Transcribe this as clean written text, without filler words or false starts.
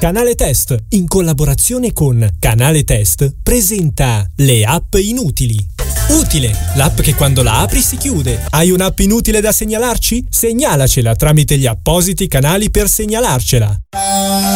Canale Test, in collaborazione con Canale Test, presenta le app inutili. Utile, l'app che quando la apri si chiude. Hai un'app inutile da segnalarci? Segnalacela tramite gli appositi canali per segnalarcela.